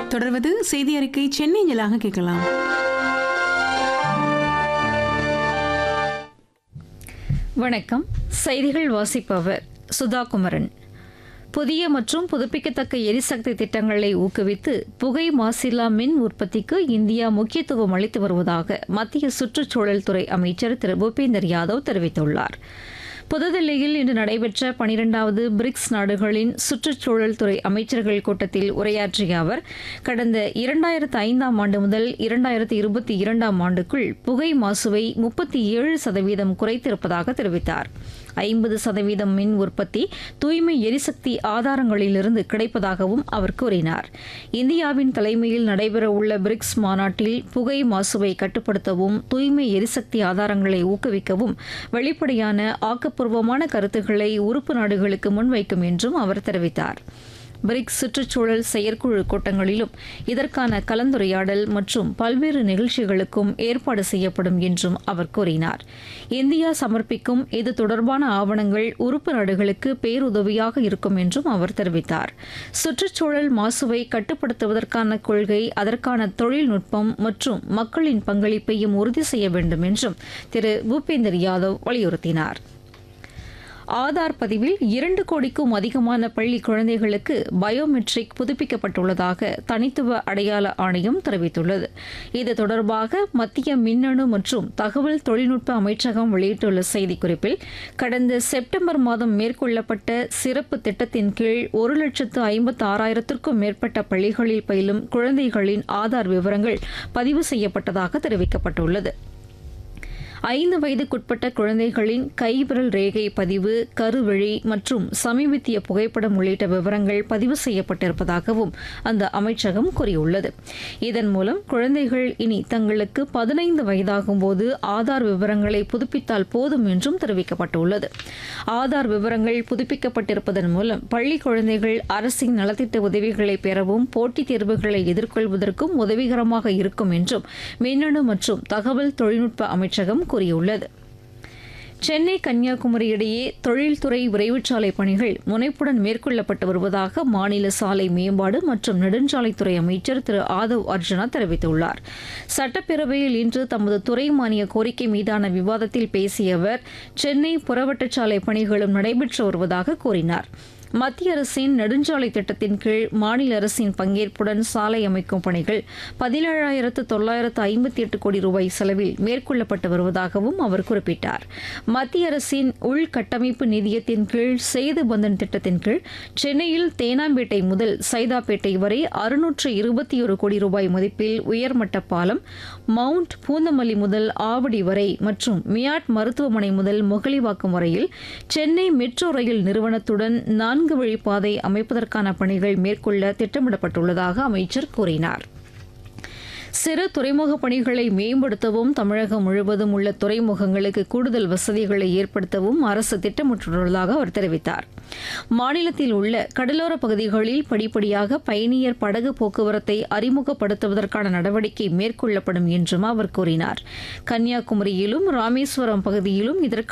தொடர்வது செய்தி அறிக்கை சென்னை அஞ்சலாக கேட்கலாம். வணக்கம். செய்திகள் வாசிப்பவர் சுதா குமரன். புதிய மற்றும் புதுப்பிக்கத்தக்க எரிசக்தி திட்டங்களை ஊக்குவித்து புகை மாசில்லா மின் உற்பத்திக்கு இந்தியா முக்கியத்துவம் அளித்து வருவதாக மத்திய சுற்றுச்சூழல் துறை அமைச்சர் திரு பூபேந்தர் யாதவ் தெரிவித்துள்ளார். புதுதில்லியில் இன்று நடைபெற்ற 12வது பிரிக்ஸ் நாடுகளின் சுற்றுச்சூழல் துறை அமைச்சர்கள் கூட்டத்தில் உரையாற்றிய அவர், கடந்த 2005ஆம் ஆண்டு முதல் 2022ஆம் ஆண்டுக்குள் புகை மாசுவை 37% குறைத்திருப்பதாக தெரிவித்தார். 50% மின் உற்பத்தி தூய்மை எரிசக்தி ஆதாரங்களிலிருந்து கிடைப்பதாகவும் அவர் கூறினார். இந்தியாவின் தலைமையில் நடைபெறவுள்ள பிரிக்ஸ் மாநாட்டில் புகை மாசுவை கட்டுப்படுத்தவும் தூய்மை எரிசக்தி ஆதாரங்களை ஊக்குவிக்கவும் வெளிப்படையான ஆக்கப்பூர்வமான கருத்துக்களை உறுப்பு நாடுகளுக்கு முன்வைக்கும் என்றும் அவர் தெரிவித்தார். பிரிக்ஸ் சுற்றுச்சூழல் செயற்குழு கூட்டங்களிலும் இதற்கான கலந்துரையாடல் மற்றும் பல்வேறு நிகழ்ச்சிகளுக்கும் ஏற்பாடு செய்யப்படும் என்றும் அவர் கூறினார். இந்தியா சமர்ப்பிக்கும் இது தொடர்பான ஆவணங்கள் உறுப்பு நாடுகளுக்கு பேருதவியாக இருக்கும் என்றும் அவர் தெரிவித்தார். சுற்றுச்சூழல் மாசுவை கட்டுப்படுத்துவதற்கான கொள்கை, அதற்கான தொழில்நுட்பம் மற்றும் மக்களின் பங்களிப்பையும் உறுதி செய்ய வேண்டும் என்றும் திரு பூபேந்தர் யாதவ் வலியுறுத்தினார். ஆதார் பதிவில் 2 கோடிக்கும் அதிகமான பள்ளி குழந்தைகளுக்கு பயோமெட்ரிக் புதுப்பிக்கப்பட்டுள்ளதாக தனித்துவ அடையாள ஆணையம் தெரிவித்துள்ளது. இது தொடர்பாக மத்திய மின்னணு மற்றும் தகவல் தொழில்நுட்ப அமைச்சகம் வெளியிட்டுள்ள செய்திக்குறிப்பில், கடந்த செப்டம்பர் மாதம் மேற்கொள்ளப்பட்ட சிறப்பு திட்டத்தின் கீழ் 1,56,000க்கும் மேற்பட்ட பள்ளிகளில் பயிலும் குழந்தைகளின் ஆதார் விவரங்கள் பதிவு செய்யப்பட்டதாக தெரிவிக்கப்பட்டுள்ளது. 5 வயதுக்குட்பட்ட குழந்தைகளின் கைவிரல் ரேகை பதிவு, கருவழி மற்றும் சமீபத்திய புகைப்படம் உள்ளிட்ட விவரங்கள் பதிவு செய்யப்பட்டிருப்பதாகவும் அந்த அமைச்சகம் கூறியுள்ளது. இதன் மூலம் குழந்தைகள் இனி தங்களுக்கு 15 வயதாகும் போது ஆதார் விவரங்களை புதுப்பித்தால் போதும் என்றும் தெரிவிக்கப்பட்டுள்ளது. ஆதார் விவரங்கள் புதுப்பிக்கப்பட்டிருப்பதன் மூலம் பள்ளி குழந்தைகள் அரசின் நலத்திட்ட உதவிகளை பெறவும் போட்டித் தேர்வுகளை எதிர்கொள்வதற்கும் உதவிகரமாக இருக்கும் என்றும் மின்னணு மற்றும் தகவல் தொழில்நுட்ப அமைச்சகம் கூறியுள்ளது. சென்னை கன்னியாகுமரி இடையே தொழில்துறை விரைவுச்சாலை பணிகள் முனைப்புடன் மேற்கொள்ளப்பட்டு வருவதாக மாநில சாலை மேம்பாடு மற்றும் நெடுஞ்சாலைத்துறை அமைச்சர் திரு ஆதவ் அர்ஜுனா தெரிவித்துள்ளார். சட்டப்பேரவையில் இன்று தமது துறை மானிய கோரிக்கை மீதான விவாதத்தில் பேசிய அவர், சென்னை புறவட்டச்சாலை பணிகளும் நடைபெற்று வருவதாக கூறினார். மத்திய அரசின் நெடுஞ்சாலை திட்டத்தின் கீழ் மாநில அரசின் பங்கேற்புடன் சாலை அமைக்கும் பணிகள் 17,958 கோடி ரூபாய் செலவில் மேற்கொள்ளப்பட்டு வருவதாகவும் அவர் குறிப்பிட்டார். மத்திய அரசின் உள்கட்டமைப்பு நிதியத்தின் கீழ் சேது பந்தன் திட்டத்தின் கீழ் சென்னையில் தேனாம்பேட்டை முதல் சைதாப்பேட்டை வரை 621 கோடி ரூபாய் மதிப்பில் உயர்மட்ட பாலம், மவுண்ட் பூந்தமல்லி முதல் ஆவடி வரை மற்றும் மியாட் மருத்துவமனை முதல் முகலிவாக்கம் வரையில் சென்னை மெட்ரோ ரயில் நிறுவனத்துடன் 4 வழிப்பாதை அமைப்பதற்கான பணிகள் மேற்கொள்ள திட்டமிடப்பட்டுள்ளதாக அமைச்சர் கூறினார். சிறு துறைமுக பணிகளை மேம்படுத்தவும் தமிழகம் முழுவதும் உள்ள துறைமுகங்களுக்கு கூடுதல் வசதிகளை ஏற்படுத்தவும் அரசு திட்டமிட்டுள்ளதாக அவர் தெரிவித்தார். மாநிலத்தில் உள்ள கடலோர பகுதிகளில் படிப்படியாக பயணியர் படகு போக்குவரத்தை அறிமுகப்படுத்துவதற்கான நடவடிக்கை மேற்கொள்ளப்படும் என்றும் அவர் கூறினார். கன்னியாகுமரியிலும் ராமேஸ்வரம் பகுதியிலும் இதற்கு